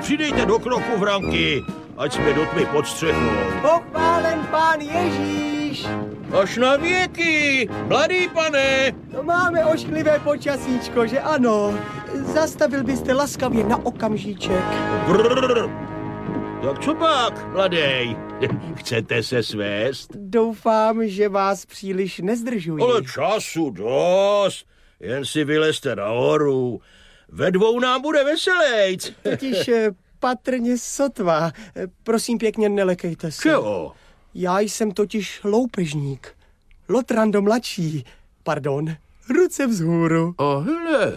Přidejte do kroku, Vranky, ať jsme do tmy pod střechou. Pochválen pán Ježíš! Až na věky, mladý pane! To máme ošklivé počasíčko, že ano? Zastavil byste laskavě na okamžíček. Brrr. Tak co pak, mladej? Chcete se svést? Doufám, že vás příliš nezdržuji. Ale času dost. Jen si vylezte nahoru. Ve dvou nám bude veselejc. Totiž patrně sotva. Prosím pěkně, nelekejte se. Čeho? Já jsem totiž loupežník. Lotrando mladší. Pardon, ruce vzhůru. A hele.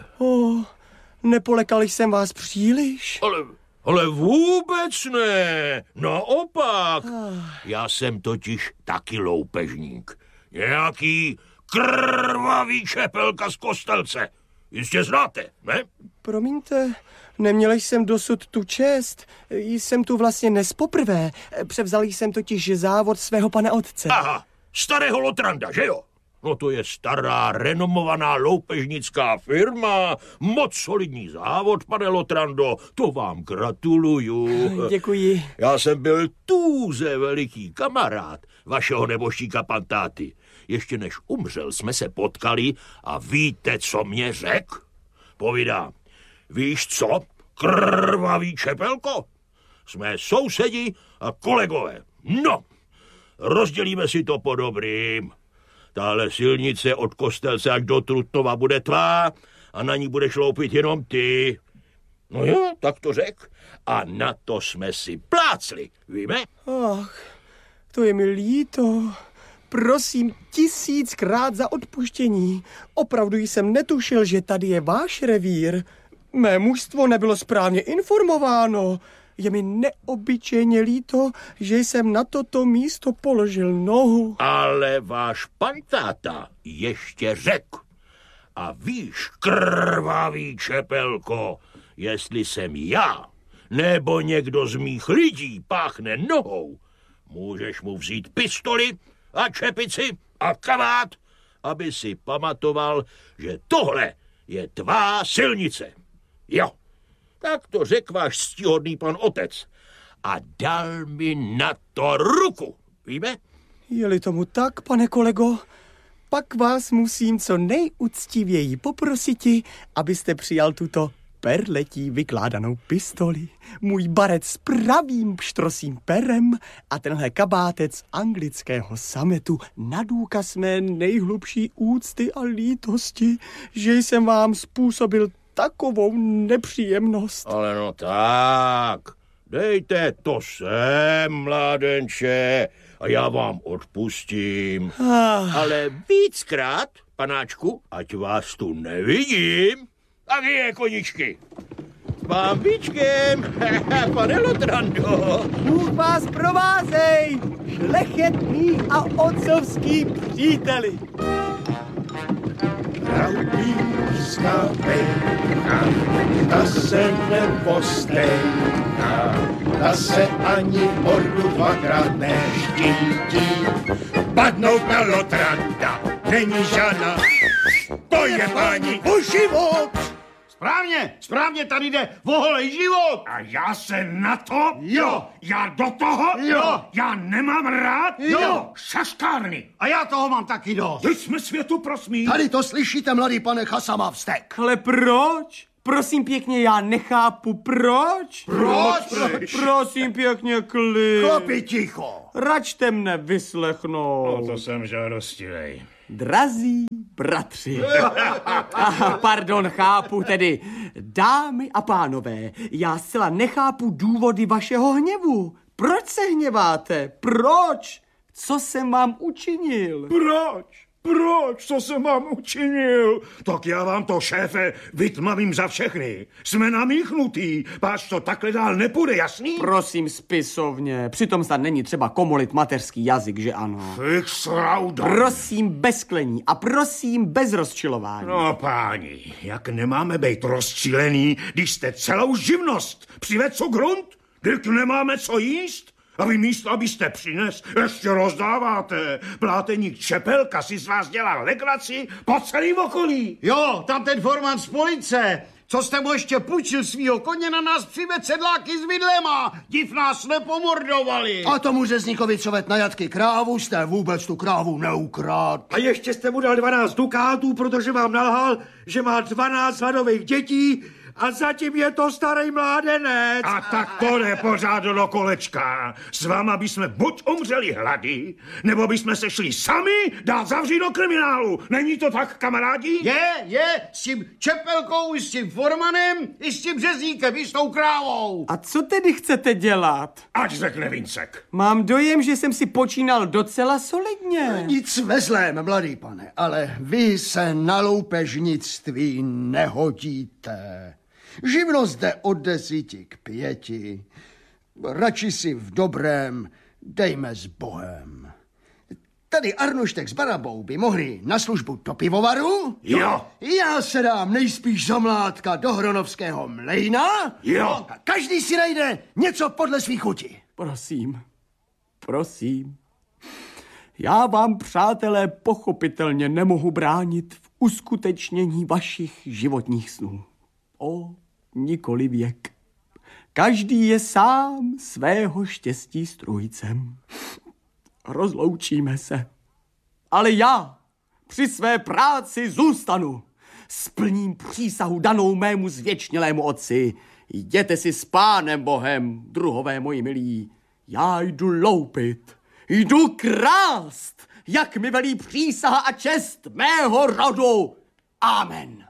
Nepolekal jsem vás příliš? Ale vůbec ne. Naopak. Já jsem totiž taky loupežník. Nějaký krvavý čepelka z Kostelce. Jistě znáte, ne? Promiňte, neměl jsem dosud tu čest. Jsem tu vlastně nespoprvé. Převzal jsem totiž závod svého pana otce. Aha, starého Lotranda, že jo? No to je stará, renomovaná loupežnická firma. Moc solidní závod, pane Lotrando. To vám gratuluju. Děkuji. Já jsem byl tůze veliký kamarád vašeho neboštíka Pantáty. Ještě než umřel, jsme se potkali a víte, co mě řekl? Povídám, víš co, krvavý čepelko? Jsme sousedi a kolegové. No, rozdělíme si to po dobrým. Tahle silnice od Kostelce až do Trutnova bude tvá a na ní budeš loupit jenom ty. No jo, tak to řek. A na to jsme si plácli, víme? Ach, to je mi líto. Prosím 1000krát za odpuštění. Opravdu jsem netušil, že tady je váš revír. Mé mužstvo nebylo správně informováno. Je mi neobyčejně líto, že jsem na toto místo položil nohu. Ale váš Pantáta ještě řekl. A víš, krvavý čepelko, jestli jsem já, nebo někdo z mých lidí páchne nohou, můžeš mu vzít pistoli a čepici a kabát, aby si pamatoval, že tohle je tvá silnice. Jo, tak to řekl váš ctihodný pan otec a dal mi na to ruku, víme? Je-li tomu tak, pane kolego, pak vás musím co nejuctivěji poprositi, abyste přijal tuto perletí vykládanou pistoli, můj barec s pravým pštrosím perem a tenhle kabátec anglického sametu na důkaz mé nejhlubší úcty a lítosti, že jsem vám způsobil takovou nepříjemnost. Ale no tak, dejte to sem, mládenče, a já vám odpustím. Ale víckrát, panáčku, ať vás tu nevidím. A vy je, koničky. Bambičkem, pane Lotrando. Bůh vás provázej, šlechetný a otcovský příteli. Ralpířská pejka, ta se nepostejná, ta se ani hordu dvakrát neštítí. Padnout na Lotranda není žádná, to je páni o život. Správně, tady jde o holej život. A já se na to, Jo. já do toho, Jo. já nemám rád, Jo. šaškárny. A já toho mám taky dost. Teď jsme světu prosmí. Tady to slyšíte, mladý pane Chasama vztek. Ale proč? Prosím pěkně, já nechápu, proč? Proč? Prosím pěkně, klid. Chlapi, ticho. Račte mne vyslechnout. To jsem žádostivej. Drazí bratři. Pardon, chápu tedy. Dámy a pánové, já zcela nechápu důvody vašeho hněvu. Proč se hněváte? Proč? Co jsem vám učinil? Proč? Co jsem vám učinil? Tak já vám to, šéfe, vytmavím za všechny. Jsme namíchnutý, páč to takhle dál nepůjde, jasný? Prosím spisovně, přitom snad není třeba komolit mateřský jazyk, že ano? Fix rauda. Prosím bez klení a prosím bez rozčilování. No, páni, jak nemáme být rozčilený, když jste celou živnost přived co grunt? Když nemáme co jíst? A vy místo, abyste přines, ještě rozdáváte. Pláteník Čepelka si z vás dělá legraci po celém okolí. Jo, tam ten formán z police. co jste mu ještě půjčil svýho koně, na nás přived sedláky s vidlema. Div nás nepomordovali. A tomu řezníkovi, co ved na jatky krávu, jste vůbec tu krávu neukrád. A ještě jste mu dal 12 dukátů, protože vám nalhal, že má 12 hladových dětí a zatím je to starý mládenec. A tak to jde pořád do kolečka. S váma bychom buď umřeli hlady, nebo bychom se šli sami dát zavřít do kriminálu. Není to tak, kamarádi? Je, s tím Čepelkou, i s tím formanem, i s tím řezníkem, i s tou krávou. A co tedy chcete dělat? Ať řekne Vincek. Mám dojem, že jsem si počínal docela solidně. Nic ve zlém, mladý pane, ale vy se na loupežnictví nehodíte. Živnost jde od 10 k 5. Radši si v dobrém dejme s Bohem. Tady Arnoštek s Barabou by mohli na službu do pivovaru. Jo. Já se dám nejspíš za mládka do Hronovského mlejna. Jo. A každý si najde něco podle svých chutí. Prosím. Já vám, přátelé, pochopitelně nemohu bránit v uskutečnění vašich životních snů. Nikoli věk. Každý je sám svého štěstí strůjcem. Rozloučíme se. Ale já při své práci zůstanu. Splním přísahu danou mému zvěčnělému otci. Jděte si s Pánem Bohem, druhové moji milí. Já jdu loupit, jdu krást, jak mi velí přísaha a čest mého rodu. Amen.